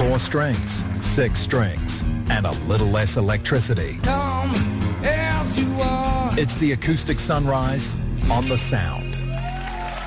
4 strings, 6 strings, and a little less electricity. Come as you are. It's the acoustic sunrise on the Sound.